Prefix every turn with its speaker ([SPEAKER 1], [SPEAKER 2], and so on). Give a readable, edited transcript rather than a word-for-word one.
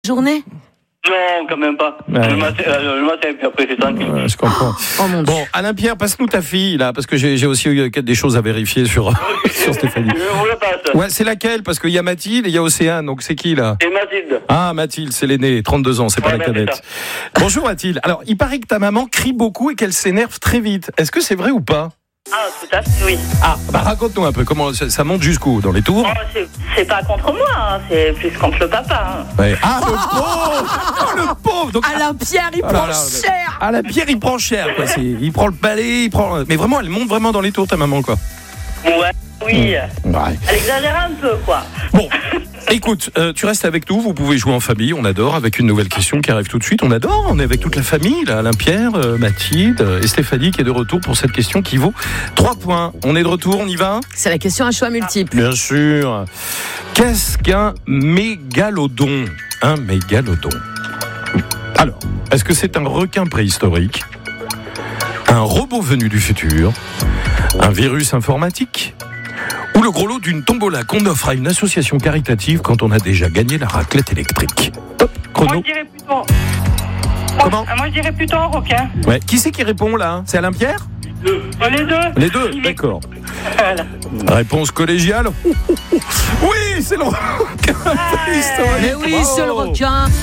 [SPEAKER 1] Journée?
[SPEAKER 2] Non, quand même pas.
[SPEAKER 3] Ouais.
[SPEAKER 2] Le matin, puis après c'est tranquille.
[SPEAKER 3] Ouais, je comprends.
[SPEAKER 1] Oh mon Dieu.
[SPEAKER 3] Bon, Alain-Pierre, passe-nous ta fille, là, parce que j'ai aussi eu des choses à vérifier sur Stéphanie.
[SPEAKER 2] Je vous le passe.
[SPEAKER 3] Ouais, c'est laquelle? Parce qu'il y a Mathilde et il y a Océane, donc c'est qui, là?
[SPEAKER 2] C'est Mathilde.
[SPEAKER 3] Ah, Mathilde, c'est l'aînée, 32 ans, c'est pas
[SPEAKER 2] Ouais,
[SPEAKER 3] la
[SPEAKER 2] ben,
[SPEAKER 3] cadette. Bonjour Mathilde. Alors, il paraît que ta maman crie beaucoup et qu'elle s'énerve très vite. Est-ce que c'est vrai ou pas?
[SPEAKER 4] Ah, tout à fait, oui.
[SPEAKER 3] Ah, bah raconte-nous un peu, comment ça monte jusqu'où? Dans les tours?
[SPEAKER 4] Oh, c'est pas contre moi, hein, c'est plus contre le papa. Hein.
[SPEAKER 3] Ouais. Ah, le pauvre! Oh, le pauvre! Donc,
[SPEAKER 1] Alain-Pierre, il
[SPEAKER 3] Ah là
[SPEAKER 1] prend
[SPEAKER 3] là,
[SPEAKER 1] cher.
[SPEAKER 3] ah, la pierre, il prend cher, quoi. Il prend le balai, mais vraiment, elle monte vraiment dans les tours, ta maman, quoi.
[SPEAKER 4] Ouais, oui.
[SPEAKER 3] Ouais.
[SPEAKER 4] Elle exagère un peu, quoi.
[SPEAKER 3] Bon, écoute, tu restes avec nous, vous pouvez jouer en famille, on adore, avec une nouvelle question qui arrive tout de suite, on adore, on est avec toute la famille, là, Alain-Pierre, Mathilde et Stéphanie qui est de retour pour cette question qui vaut 3 points. On est de retour, on y va?
[SPEAKER 1] C'est la question à choix multiple.
[SPEAKER 3] Bien sûr. Qu'est-ce qu'un mégalodon? Un mégalodon. Alors, est-ce que c'est un requin préhistorique? Un robot venu du futur? Un virus informatique? Ou le gros lot d'une tombola qu'on offre à une association caritative quand on a déjà gagné la raclette électrique? Top,
[SPEAKER 4] Moi,
[SPEAKER 3] chrono.
[SPEAKER 4] je dirais plutôt.
[SPEAKER 3] Comment?
[SPEAKER 4] Moi, je dirais plutôt un requin.
[SPEAKER 3] Ouais. Qui c'est qui répond là? C'est Alain-Pierre?
[SPEAKER 4] Les deux.
[SPEAKER 3] Les deux, d'accord.
[SPEAKER 4] Voilà.
[SPEAKER 3] Réponse collégiale? Oui, c'est le requin préhistorique.
[SPEAKER 1] Mais oui, c'est le
[SPEAKER 3] Bravo.
[SPEAKER 1] requin.